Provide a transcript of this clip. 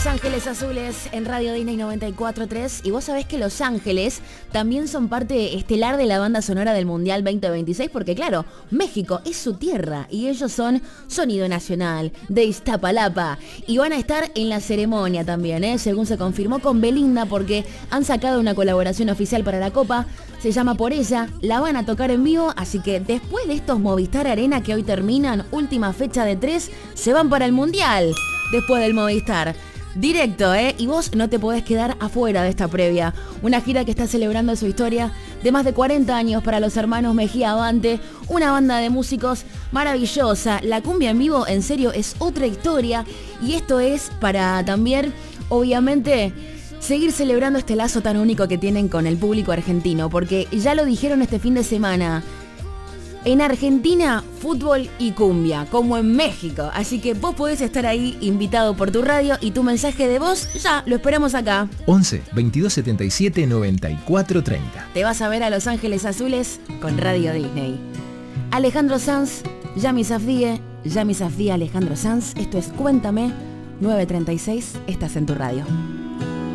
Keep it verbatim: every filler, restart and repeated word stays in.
Los Ángeles Azules en Radio Disney noventa y cuatro punto tres. Y vos sabés que Los Ángeles también son parte estelar de la banda sonora del Mundial veinte veintiséis, porque claro, México es su tierra y ellos son Sonido Nacional de Iztapalapa. Y van a estar en la ceremonia también, ¿eh? Según se confirmó con Belinda, porque han sacado una colaboración oficial para la Copa. Se llama Por Ella, la van a tocar en vivo, así que después de estos Movistar Arena que hoy terminan, última fecha de tres, se van para el Mundial. Después del Movistar. Directo, ¿eh? Y vos no te podés quedar afuera de esta previa. Una gira que está celebrando su historia de más de cuarenta años para los hermanos Mejía Abante. Una banda de músicos maravillosa. La cumbia en vivo, en serio, es otra historia. Y esto es para también, obviamente, seguir celebrando este lazo tan único que tienen con el público argentino. Porque ya lo dijeron este fin de semana. En Argentina, fútbol y cumbia, como en México. Así que vos podés estar ahí invitado por tu radio y tu mensaje de voz ya lo esperamos acá. once, veintidós setenta y siete, noventa y cuatro treinta. Te vas a ver a Los Ángeles Azules con Radio Disney. Alejandro Sanz, Yami Safdie, Yami Safdie, Alejandro Sanz. Esto es Cuéntame, nueve treinta y seis, estás en tu radio.